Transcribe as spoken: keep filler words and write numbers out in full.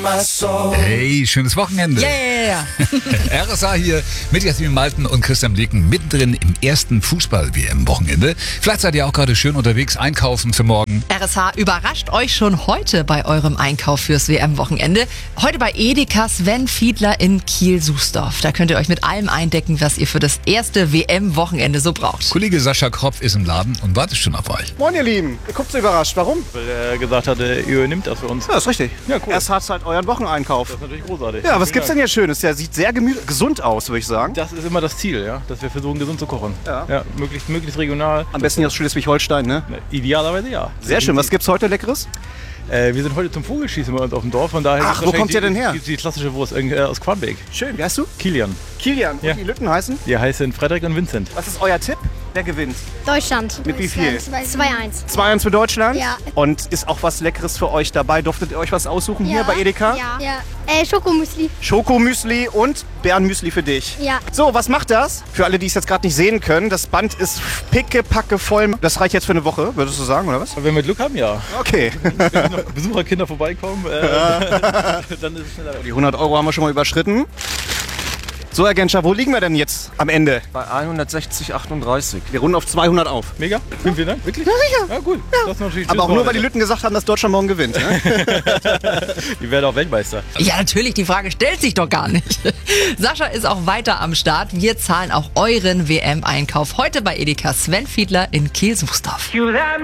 Hey, schönes Wochenende. Yeah! R S A hier mit Jasmin Malten und Christian Blicken mittendrin im ersten Fußball-W M-Wochenende. Vielleicht seid ihr auch gerade schön unterwegs einkaufen für morgen. R S H überrascht euch schon heute bei eurem Einkauf fürs W M-Wochenende. Heute bei Edeka Sven Fiedler in Kiel-Sußdorf. Da könnt ihr euch mit allem eindecken, was ihr für das erste W M-Wochenende so braucht. Kollege Sascha Kropf ist im Laden und wartet schon auf euch. Moin ihr Lieben, ihr guckt so überrascht. Warum? Weil er gesagt hatte, er übernimmt das für uns. Ja, ist richtig. Ja, cool. Erst hat halt euren Wocheneinkauf. Das ist natürlich großartig. Ja, was Vielen gibt's denn Dank. hier Schönes? Der sieht sehr gemü- gesund aus, würde ich sagen. Das ist immer das Ziel, ja, dass wir versuchen, gesund zu kochen. Ja. Ja, möglichst, möglichst regional. Am besten hier aus Schleswig-Holstein, ne? Ne, Idealerweise ja. Sehr schön. Was gibt's heute Leckeres? Äh, wir sind heute zum Vogelschießen bei uns auf dem Dorf. Von daher Ach, gibt's wo kommt wahrscheinlich ihr denn die, her? Die, die klassische Wurst äh, aus Quanbeck. Schön. Wie heißt du? Kilian. Kilian. Ja. Und die Lütten heißen? Die heißen Frederik und Vincent. Was ist euer Tipp? Wer gewinnt? Deutschland. Mit wie viel? zwei eins. zwei eins für Deutschland? Ja. Und ist auch was Leckeres für euch dabei? Durftet ihr euch was aussuchen hier bei Edeka? Ja. ja. Äh, Schokomüsli. Schokomüsli und Bärenmüsli für dich. Ja. So, was macht das? Für alle, die es jetzt gerade nicht sehen können, das Band ist pickepacke voll. Das reicht jetzt für eine Woche, würdest du sagen, oder was? Wenn wir Glück haben, ja. Okay. Wenn noch Besucherkinder vorbeikommen, äh, dann ist es schneller. Die hundert Euro haben wir schon mal überschritten. So, Herr Genscher, wo liegen wir denn jetzt am Ende? Bei hundertsechzig Komma achtunddreißig. Wir runden auf zweihundert auf. Mega. Vielen, vielen Dank. Wirklich? Ja, sicher. Ja, gut. Das ist natürlich Aber auch schönes nur, weil die Wochenende. Lütten gesagt haben, dass Deutschland morgen gewinnt. Ne? Die werden auch Weltmeister. Ja, natürlich, die Frage stellt sich doch gar nicht. Sascha ist auch weiter am Start. Wir zahlen auch euren W M-Einkauf heute bei Edeka Sven Fiedler in Kiel-Sußdorf.